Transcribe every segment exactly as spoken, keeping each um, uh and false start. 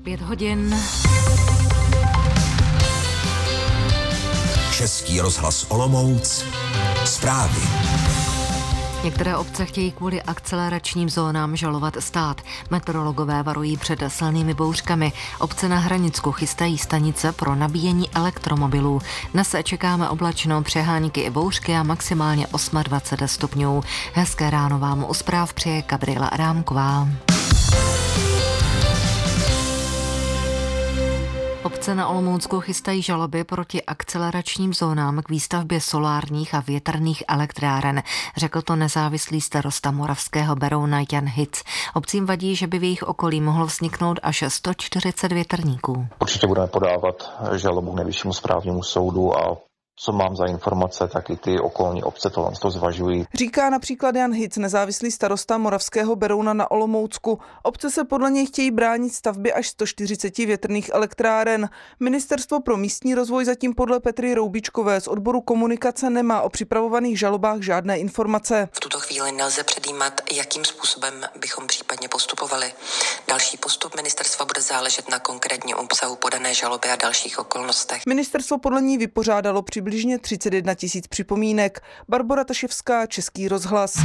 Pět hodin. Český rozhlas Olomouc. Zprávy. Některé obce chtějí kvůli akceleračním zónám žalovat stát. Meteorologové varují před silnými bouřkami. Obce na Hranicku chystají stanice pro nabíjení elektromobilů. Dnes čekáme oblačno, přehánky i bouřky a maximálně dvacet osm stupňů. Hezké ráno vám u zpráv přeje Gabriela Adámková. Obce na Olomoucku chystají žaloby proti akceleračním zónám k výstavbě solárních a větrných elektráren. Řekl to nezávislý starosta Moravského Berouna Jan Hitz. Obcím vadí, že by v jejich okolí mohlo vzniknout až sto čtyřicet větrníků. Určitě budeme podávat žalobu k Nejvyššímu správnímu soudu a co mám za informace, tak i ty okolní obce tohle to zvažují. Říká například Jan Hitz, nezávislý starosta Moravského Berouna na Olomoucku. Obce se podle něj chtějí bránit stavbě až sto čtyřicet větrných elektráren. Ministerstvo pro místní rozvoj zatím podle Petry Roubičkové z odboru komunikace nemá o připravovaných žalobách žádné informace. V tuto chvíli nelze předjímat, jakým způsobem bychom případně postupovali. Další postup ministerstva bude záležet na konkrétním obsahu podané žaloby a dalších okolnostech. Ministerstvo podle ní vypořádalo přibližně třicet jedna tisíc připomínek. Barbora Taševská, Český rozhlas.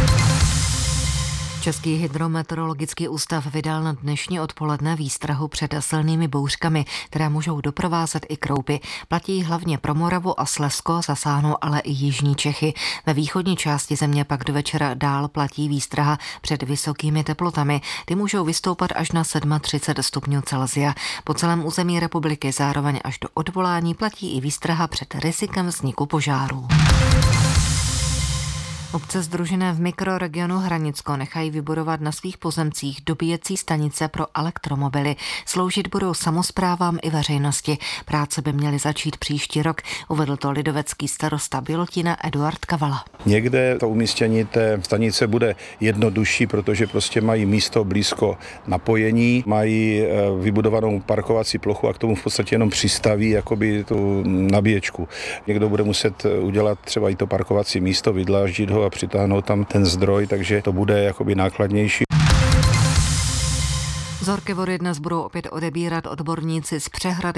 Český hydrometeorologický ústav vydal na dnešní odpoledne výstrahu před silnými bouřkami, které můžou doprovázet i kroupy. Platí hlavně pro Moravu a Slezsko, zasáhnou ale i jižní Čechy. Ve východní části země pak do večera dál platí výstraha před vysokými teplotami. Ty můžou vystoupat až na třicet sedm stupňů Celsia. Po celém území republiky zároveň až do odvolání platí i výstraha před rizikem vzniku požárů. Obce sdružené v mikroregionu Hranicko nechají vybudovat na svých pozemcích dobíjecí stanice pro elektromobily. Sloužit budou samosprávám i veřejnosti. Práce by měly začít příští rok, uvedl to lidovecký starosta Bělotina Eduard Kavala. Někde to umístění té stanice bude jednodušší, protože prostě mají místo blízko napojení, mají vybudovanou parkovací plochu a k tomu v podstatě jenom přistaví jakoby tu nabíječku. Někdo bude muset udělat třeba i to parkovací místo, vydláždit ho a přitáhnout tam ten zdroj, takže to bude jakoby nákladnější. Vzorky vody dnes budou opět odebírat odborníci z Přehrady